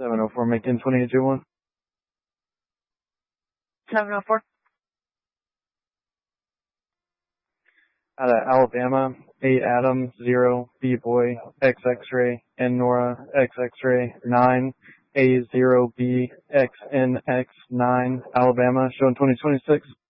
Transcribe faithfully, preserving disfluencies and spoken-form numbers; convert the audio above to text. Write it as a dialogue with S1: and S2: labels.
S1: seven oh four, make ten twenty-eight two one.
S2: seven oh four.
S1: Out of Alabama, eight Adam, zero B Boy, X X-ray, N Nora, X X-ray, nine A zero B X N X nine, Alabama, showing twenty twenty-six.